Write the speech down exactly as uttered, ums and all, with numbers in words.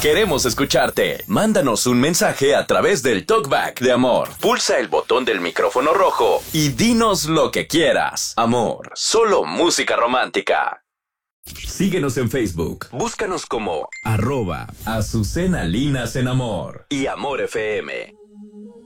Queremos escucharte. Mándanos un mensaje a través del Talkback de Amor. Pulsa el botón del micrófono rojo y dinos lo que quieras. Amor, solo música romántica. Síguenos en Facebook. Búscanos como arroba Azucena Linas en Amor y Amor F M.